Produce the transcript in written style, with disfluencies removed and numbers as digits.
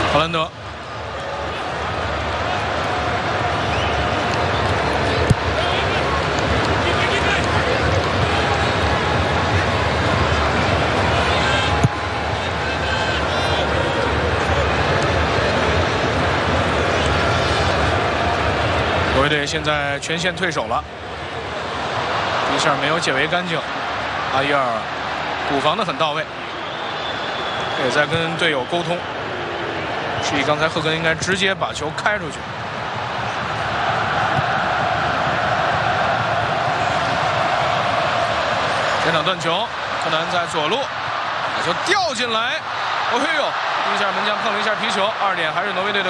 荷兰德。 国卫队现在全线退守了，一下没有解围干净。阿伊尔补防的很到位，也在跟队友沟通。示意刚才赫根应该直接把球开出去。前场断球，柯南在左路，把球吊进来。哦嘿呦！一下门将碰了一下皮球，2点还是挪威队的。